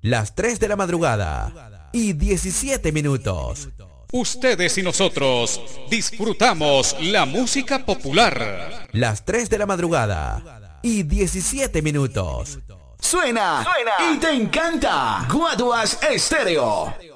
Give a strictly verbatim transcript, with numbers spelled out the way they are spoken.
Las tres de la madrugada y diecisiete minutos. Ustedes y nosotros disfrutamos la música popular. Las tres de la madrugada y diecisiete minutos. Suena, Suena y te encanta. Guaduas Estéreo.